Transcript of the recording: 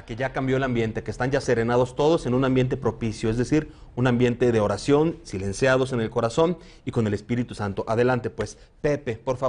que ya cambió el ambiente, que están ya serenados todos en un ambiente propicio, es decir, un ambiente de oración, silenciados en el corazón y con el Espíritu Santo. Adelante, pues, Pepe, por favor.